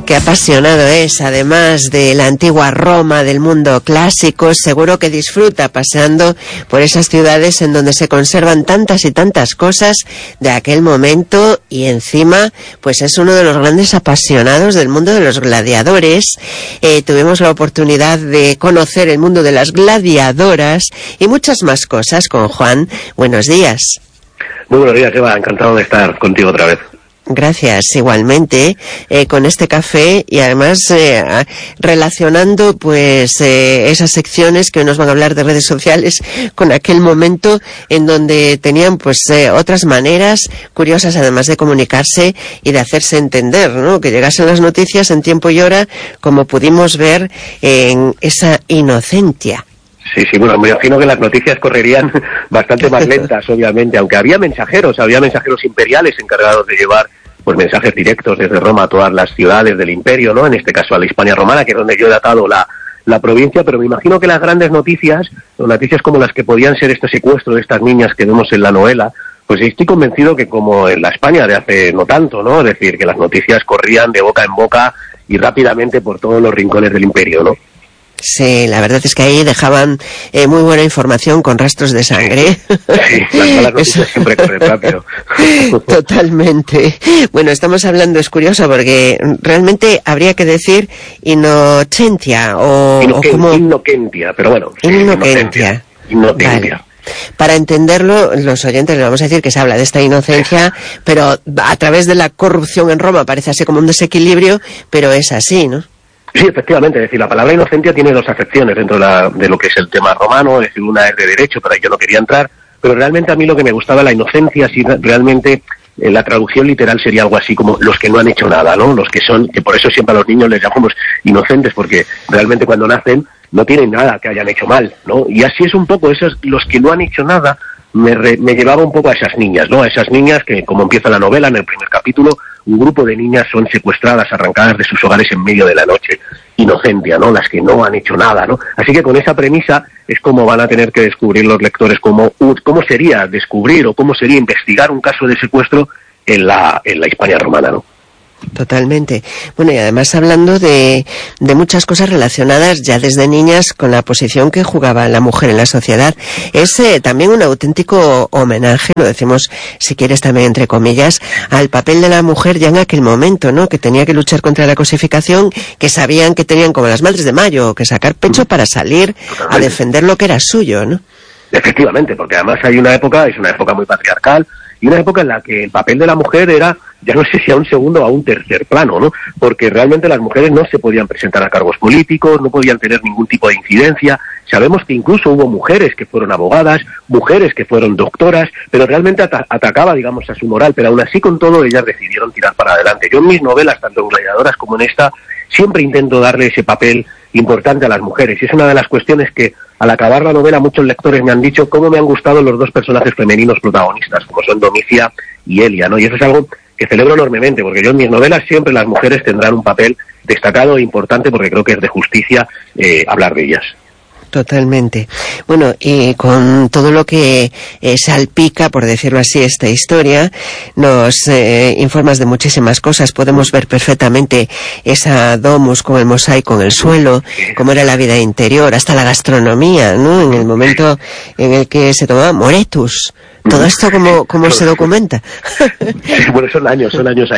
Qué apasionado es, además de la antigua Roma, del mundo clásico. Seguro que disfruta paseando por esas ciudades en donde se conservan tantas y tantas cosas de aquel momento, y encima pues es uno de los grandes apasionados del mundo de los gladiadores. Tuvimos la oportunidad de conocer el mundo de las gladiadoras y muchas más cosas con Juan. Buenos días. Muy buenos días, Eva. Encantado de estar contigo otra vez. Gracias, igualmente, con este café, y además relacionando pues esas secciones que hoy nos van a hablar de redes sociales con aquel momento en donde tenían pues otras maneras curiosas, además de comunicarse y de hacerse entender, ¿no? Que llegasen las noticias en tiempo y hora, como pudimos ver en esa Inocentia. Sí, bueno, me imagino que las noticias correrían bastante más lentas, obviamente, aunque había mensajeros imperiales encargados de llevar pues mensajes directos desde Roma a todas las ciudades del imperio, ¿no? En este caso a la Hispania romana, que es donde yo he datado la provincia, pero me imagino que las grandes noticias como las que podían ser este secuestro de estas niñas que vemos en la novela, pues estoy convencido que como en la España de hace no tanto, ¿no? Es decir, que las noticias corrían de boca en boca y rápidamente por todos los rincones del imperio, ¿no? Sí, la verdad es que ahí dejaban muy buena información con rastros de sangre. Sí, las malas noticias siempre corren rápido. Totalmente. Bueno, estamos hablando, es curioso, porque realmente habría que decir Inocentia o como... Inocentia, pero bueno. Sí, Inocentia. Vale. Para entenderlo, los oyentes le vamos a decir que se habla de esta inocencia, pero a través de la corrupción en Roma parece así como un desequilibrio, pero es así, ¿no? Sí, efectivamente, es decir, la palabra inocencia tiene dos acepciones dentro de lo que es el tema romano, es decir, una es de derecho, pero ahí yo no quería entrar, pero realmente a mí lo que me gustaba la inocencia, sí, realmente la traducción literal sería algo así como los que no han hecho nada, ¿no? Los que son, que por eso siempre a los niños les llamamos inocentes, porque realmente cuando nacen no tienen nada que hayan hecho mal, ¿no? Y así es un poco, esos, los que no han hecho nada, me llevaba un poco a esas niñas, ¿no? A esas niñas que, como empieza la novela, en el primer capítulo, un grupo de niñas son secuestradas, arrancadas de sus hogares en medio de la noche. Inocencia, ¿no? Las que no han hecho nada, ¿no? Así que con esa premisa es como van a tener que descubrir los lectores cómo sería descubrir o cómo sería investigar un caso de secuestro en la Hispania romana, ¿no? Totalmente. Bueno, y además hablando de muchas cosas relacionadas ya desde niñas con la posición que jugaba la mujer en la sociedad. Es también un auténtico homenaje, lo decimos si quieres también entre comillas, al papel de la mujer ya en aquel momento, ¿no? Que tenía que luchar contra la cosificación, que sabían que tenían como las madres de mayo que sacar pecho para salir a defender lo que era suyo, ¿no? Efectivamente, porque además es una época muy patriarcal, y una época en la que el papel de la mujer era, ya no sé si a un segundo o a un tercer plano, ¿no? Porque realmente las mujeres no se podían presentar a cargos políticos, no podían tener ningún tipo de incidencia. Sabemos que incluso hubo mujeres que fueron abogadas, mujeres que fueron doctoras, pero realmente atacaba, digamos, a su moral, pero aún así con todo ellas decidieron tirar para adelante. Yo en mis novelas, tanto en Gladiadoras como en esta, siempre intento darle ese papel importante a las mujeres, y es una de las cuestiones que al acabar la novela muchos lectores me han dicho cómo me han gustado los dos personajes femeninos protagonistas, como son Domicia y Elia, ¿no? Y eso es algo que celebro enormemente, porque yo en mis novelas siempre las mujeres tendrán un papel destacado e importante, porque creo que es de justicia hablar de ellas. Totalmente. Bueno, y con todo lo que salpica, por decirlo así, esta historia, nos informas de muchísimas cosas. Podemos ver perfectamente esa domus con el mosaico en el suelo, cómo era la vida interior, hasta la gastronomía, ¿no? En el momento en el que se tomaba moretus. Todo esto, ¿cómo se documenta? Bueno, son años